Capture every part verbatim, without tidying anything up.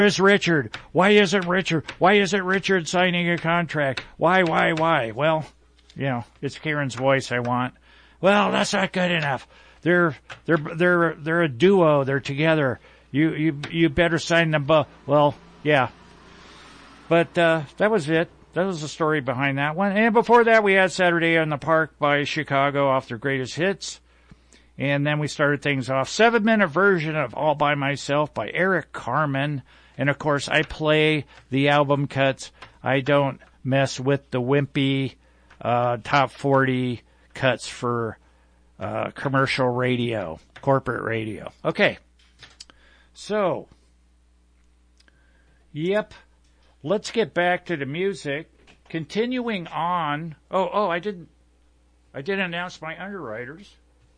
Where's Richard? Why isn't Richard? Why isn't Richard signing a contract? Why, why, why? Well, you know, it's Karen's voice I want. Well, that's not good enough. They're they're they're they're a duo. They're together. You you you better sign them both. Well, yeah. But uh, that was it. That was the story behind that one. And before that, we had Saturday in the Park by Chicago off their greatest hits. And then we started things off. Seven-minute version of All By Myself by Eric Carmen. And, of course, I play the album cuts. I don't mess with the wimpy uh, top forty cuts for uh, commercial radio, corporate radio. Okay. So, yep. Let's get back to the music. Continuing on. Oh, oh, I didn't, I didn't announce my underwriters.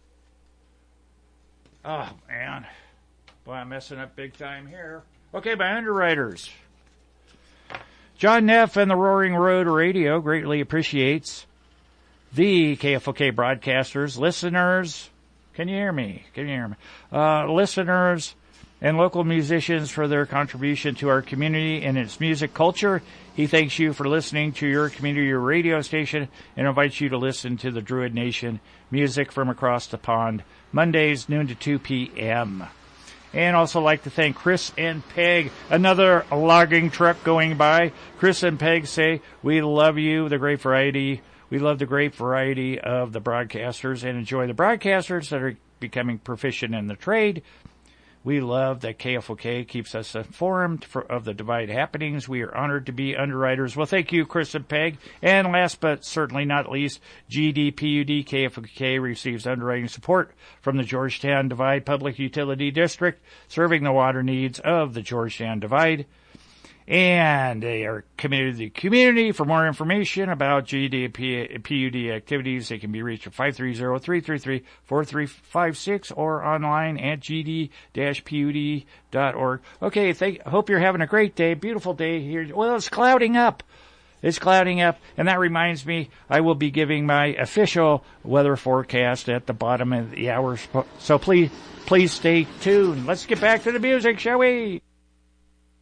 Oh, man. Boy, I'm messing up big time here. Okay, my underwriters. John Neff and the Roaring Road Radio greatly appreciates the K F O K broadcasters, listeners. Can you hear me? Can you hear me? Uh, listeners and local musicians for their contribution to our community and its music culture. He thanks you for listening to your community radio station and invites you to listen to the Druid Nation music from across the pond, Mondays, noon to two p.m. And also like to thank Chris and Peg, another logging truck going by. Chris and Peg say, we love you, the great variety. We love the great variety of the broadcasters and enjoy the broadcasters that are becoming proficient in the trade. We love that K F O K keeps us informed for, of the Divide happenings. We are honored to be underwriters. Well, thank you, Chris and Peg. And last but certainly not least, G D P U D K F O K receives underwriting support from the Georgetown Divide Public Utility District, serving the water needs of the Georgetown Divide. And they are committed to the community. For more information about G D P U D activities, they can be reached at five three zero, three three three, four three five six or online at g d dash p u d dot org. Okay, thank, hope you're having a great day, beautiful day here. Well, it's clouding up. It's clouding up, and that reminds me, I will be giving my official weather forecast at the bottom of the hour. So please, please stay tuned. Let's get back to the music, shall we?